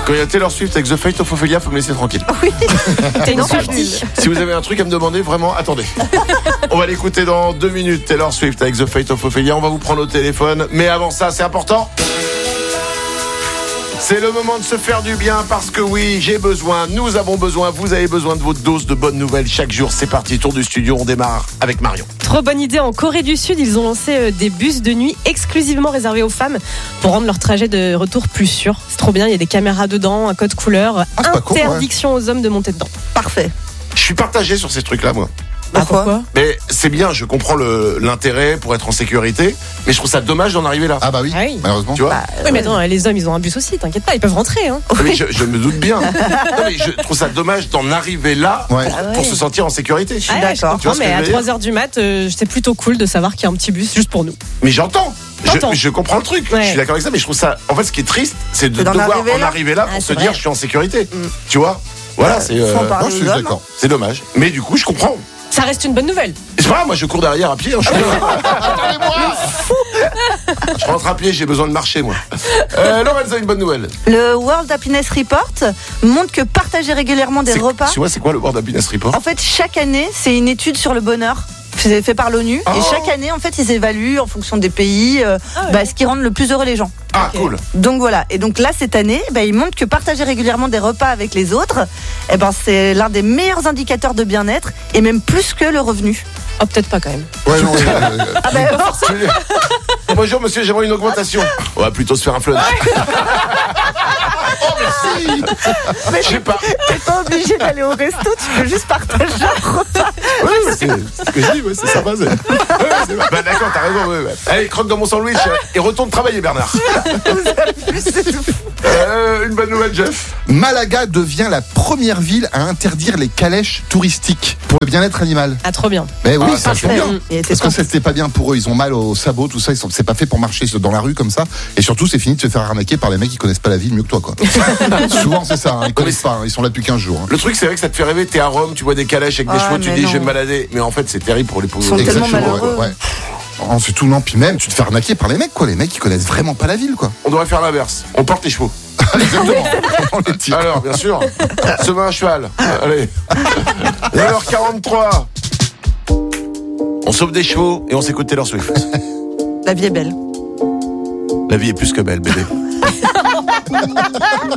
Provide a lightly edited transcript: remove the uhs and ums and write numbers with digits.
Quand il y a Taylor Swift avec The Fate of Ophelia, faut me laisser tranquille. Oui. T'es une Swiftie. Si vous avez un truc à me demander, vraiment, attendez. On va l'écouter dans 2 minutes. Taylor Swift avec The Fate of Ophelia. On va vous prendre au téléphone. Mais avant ça, c'est important. C'est le moment de se faire du bien parce que oui, j'ai besoin, nous avons besoin, vous avez besoin de votre dose de bonnes nouvelles chaque jour. C'est parti, tour du studio, on démarre avec Marion. Trop bonne idée. En Corée du Sud, ils ont lancé des bus de nuit exclusivement réservés aux femmes pour rendre leur trajet de retour plus sûr. C'est trop bien, il y a des caméras dedans, un code couleur, c'est pas con, interdiction aux hommes de monter dedans. Parfait. Je suis partagé sur ces trucs-là, moi. Pourquoi? Mais c'est bien, je comprends l'intérêt pour être en sécurité, mais je trouve ça dommage d'en arriver là. Ah bah oui, Ah oui. malheureusement. Tu vois Oui, mais attends, les hommes, ils ont un bus aussi, t'inquiète pas, ils peuvent rentrer. Hein. Mais je me doute bien. Non, mais je trouve ça dommage d'en arriver là pour se sentir en sécurité. Je suis d'accord. Tu vois ce que mais je à veux dire 3h du mat, c'est plutôt cool de savoir qu'il y a un petit bus juste pour nous. Mais j'entends. T'entends. Je comprends le truc. Ouais. Je suis d'accord avec ça, mais je trouve ça. En fait, ce qui est triste, c'est de d'en devoir arriver en là. arriver là pour Ah, se c'est dire vrai. je suis en sécurité. Tu vois Voilà, c'est Faut en parler Moi, je suis aux hommes. d'accord. c'est dommage. Mais du coup, je comprends. Ça reste une bonne nouvelle. Et c'est pas grave, moi je cours derrière à pied. Hein, je rentre à pied, j'ai besoin de marcher moi. Lorenza, une bonne nouvelle. Le World Happiness Report montre que partager régulièrement des repas. Tu vois, c'est quoi le World Happiness Report? En fait, chaque année, c'est une étude sur le bonheur. C'est fait par l'ONU. Oh. Et chaque année, en fait, ils évaluent en fonction des pays ce qui rend le plus heureux les gens. Ah, Ok. cool. Donc voilà. Et donc là, cette année, ils montrent que partager régulièrement des repas avec les autres, c'est l'un des meilleurs indicateurs de bien-être et même plus que le revenu. Oh, peut-être pas quand même. Ouais, non, Bonjour monsieur, j'aimerais une augmentation. On va plutôt se faire un flunch. Oh merci. Mais Je sais pas. t'es pas obligé d'aller au resto, tu peux juste partager un repas. Oui, c'est ce que je dis, ouais, c'est sympa. Bah d'accord, t'as raison. Ouais. Allez, croque dans mon sandwich et retourne travailler Bernard. Une bonne nouvelle Jeff. Malaga devient la première ville à interdire les calèches touristiques pour le bien-être animal. Ah, trop bien. Mais oui, Ah, ça c'est c'est bien. Et c'est Parce que top. c'était pas bien pour eux, ils ont mal aux sabots, tout ça, c'est pas fait pour marcher dans la rue comme ça. Et surtout, c'est fini de se faire arnaquer par les mecs qui connaissent pas la ville mieux que toi, quoi. Souvent, c'est ça, ils connaissent pas, ils sont là depuis 15 jours. Le truc c'est vrai que ça te fait rêver, t'es à Rome, tu vois des calèches avec des Ah, chevaux, tu mais dis non. je vais me balader. Mais en fait c'est terrible pour les pauvres. Ils sont tellement malheureux. ouais. Non, c'est tout, non, puis même, tu te fais arnaquer par les mecs, quoi. Les mecs, ils connaissent vraiment pas la ville, quoi. On devrait faire l'inverse. On porte les chevaux. Exactement. On les tire. Alors, bien sûr, se met un cheval. Allez. 9h43. On sauve des chevaux et on s'écoute Taylor Swift. La vie est belle. La vie est plus que belle, bébé.